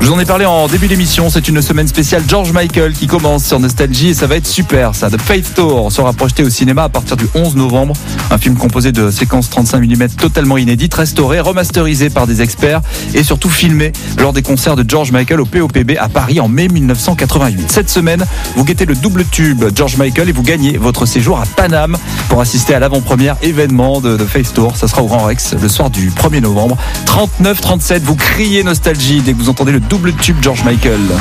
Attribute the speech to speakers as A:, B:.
A: Je vous en ai parlé en début d'émission, c'est une semaine spéciale George Michael qui commence sur Nostalgie et ça va être super ça. The Faith Tour sera projeté au cinéma à partir du 11 novembre. Un film composé de séquences 35 mm totalement inédites, restaurées, remasterisées par des experts et surtout filmées lors des concerts de George Michael au POPB à Paris en mai 1988. Cette semaine, vous guettez le double tube George Michael et vous gagnez votre séjour à Paname pour assister à l'avant-première événement de The Faith Tour. Ça sera au Grand Rex le soir du 1er novembre. 39-37, vous criez Nostalgie dès que vous entendez le double tube George Michael.